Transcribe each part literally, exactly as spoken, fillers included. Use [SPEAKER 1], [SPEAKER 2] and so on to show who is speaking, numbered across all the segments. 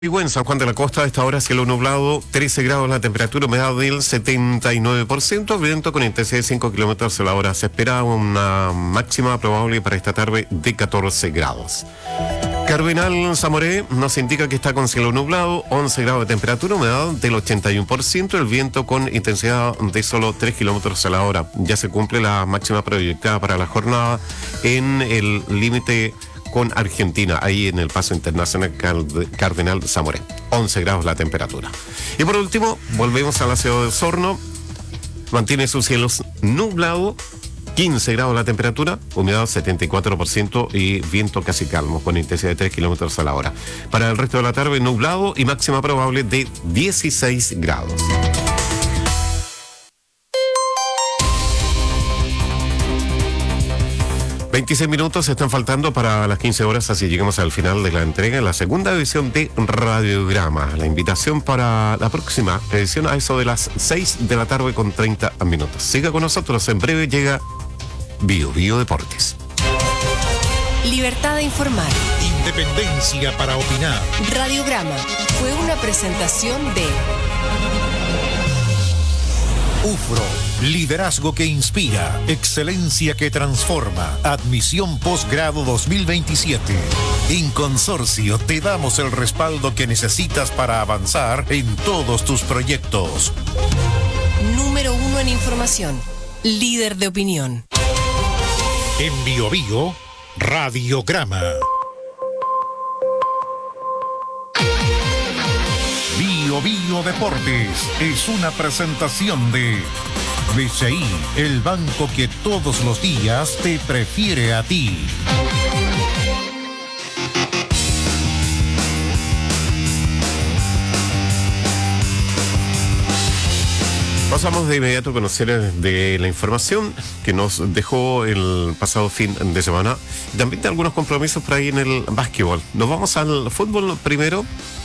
[SPEAKER 1] En San Juan de la Costa, a esta hora cielo nublado, trece grados la temperatura, humedad del setenta y nueve por ciento, viento con intensidad de cinco kilómetros a la hora. Se espera una máxima probable para esta tarde de catorce grados. Cardenal Zamoré nos indica que está con cielo nublado, once grados de temperatura, humedad del ochenta y uno por ciento, el viento con intensidad de solo tres kilómetros a la hora. Ya se cumple la máxima proyectada para la jornada en el límite con Argentina, ahí en el paso internacional Cardenal Zamoré. once grados la temperatura. Y por último, volvemos a la ciudad de Osorno. Mantiene sus cielos nublados, quince grados la temperatura, humedad setenta y cuatro por ciento y viento casi calmo, con intensidad de tres kilómetros a la hora. Para el resto de la tarde, nublado y máxima probable de dieciséis grados. veintiséis minutos están faltando para las quince horas, así llegamos al final de la entrega en la segunda edición de Radiograma. La invitación para la próxima edición a eso de las seis de la tarde con treinta minutos. Siga con nosotros, en breve llega Bio Bio Deportes.
[SPEAKER 2] Libertad de informar.
[SPEAKER 3] Independencia para opinar.
[SPEAKER 2] Radiograma fue una presentación de
[SPEAKER 3] UFRO, liderazgo que inspira, excelencia que transforma, admisión posgrado dos mil veintisiete. En Consorcio te damos el respaldo que necesitas para avanzar en todos tus proyectos.
[SPEAKER 2] Número uno en información, líder de opinión.
[SPEAKER 3] En Bio Bio, Radiograma. Bio Bio Deportes es una presentación de B C I, el banco que todos los días te prefiere a ti.
[SPEAKER 1] Pasamos de inmediato a conocer de la información que nos dejó el pasado fin de semana. También de algunos compromisos por ahí en el básquetbol. Nos vamos al fútbol primero.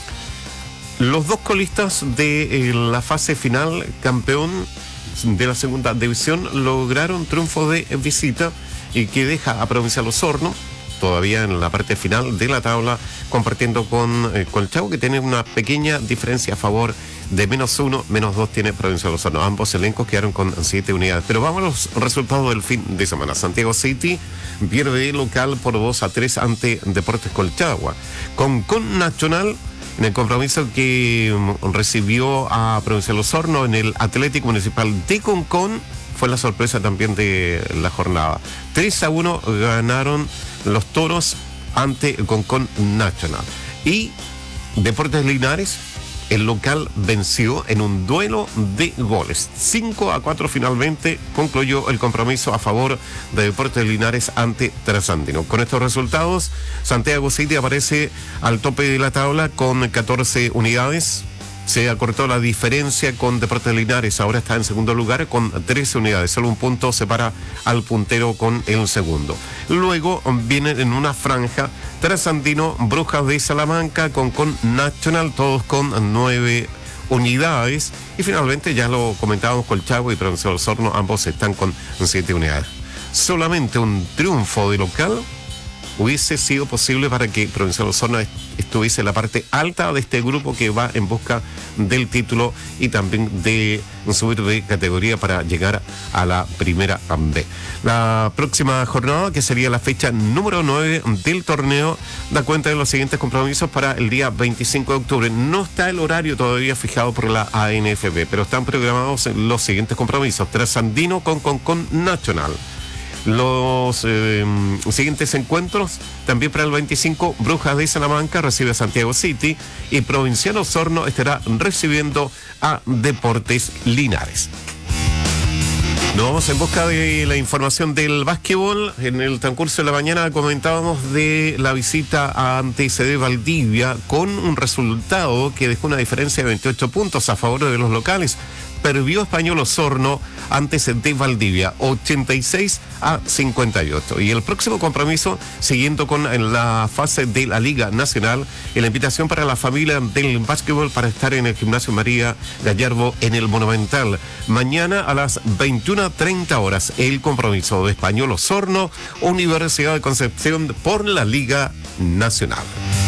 [SPEAKER 1] Los dos colistas de eh, la fase final, campeón de la segunda división, lograron triunfo de visita y que deja a Provincial Osorno todavía en la parte final de la tabla, compartiendo con eh, Colchagua, que tiene una pequeña diferencia a favor de menos uno, menos dos tiene Provincial Osorno. Ambos elencos quedaron con siete unidades. Pero vamos a los resultados del fin de semana. Santiago City pierde local por dos a tres ante Deportes Colchagua. Concón Nacional, en el compromiso que recibió a Provincial Osorno en el Atlético Municipal de Concón, fue la sorpresa también de la jornada. tres a uno ganaron los Toros ante Concón Nacional. Y Deportes Linares, el local, venció en un duelo de goles. cinco a cuatro finalmente concluyó el compromiso a favor de Deportes Linares ante Trasandino. Con estos resultados, Santiago City aparece al tope de la tabla con catorce unidades. Se acortó la diferencia con Deportes Linares, ahora está en segundo lugar con trece unidades, solo un punto separa al puntero con el segundo. Luego vienen en una franja Trasandino, Brujas de Salamanca, Concón Nacional, todos con nueve unidades. Y finalmente, ya lo comentábamos, Colchagua y Provincial Osorno, ambos están con siete unidades. Solamente un triunfo de local hubiese sido posible para que Provincial Osorno estuviese en la parte alta de este grupo que va en busca del título y también de subir de categoría para llegar a la primera B. La próxima jornada, que sería la fecha número nueve del torneo, da cuenta de los siguientes compromisos para el día veinticinco de octubre. No está el horario todavía fijado por la A N F B, pero están programados los siguientes compromisos. Trasandino con Concón Nacional. Los eh, siguientes encuentros, también para el veinticinco, Brujas de Salamanca recibe a Santiago City y Provincial Osorno estará recibiendo a Deportes Linares. Nos vamos en busca de la información del básquetbol. En el transcurso de la mañana comentábamos de la visita ante C D Valdivia con un resultado que dejó una diferencia de veintiocho puntos a favor de los locales. Perdió Español Osorno ante C D Valdivia, ochenta y seis a cincuenta y ocho. Y el próximo compromiso, siguiendo con en la fase de la Liga Nacional, en la invitación para la familia del básquetbol para estar en el Gimnasio María Gallardo en el Monumental. Mañana a las veintiuna treinta horas, el compromiso de Español Osorno, Universidad de Concepción por la Liga Nacional.